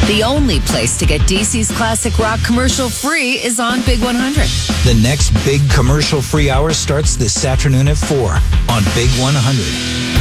The only place to get DC's classic rock commercial free is on Big 100. The next big commercial-free hour starts this afternoon at 4 on Big 100.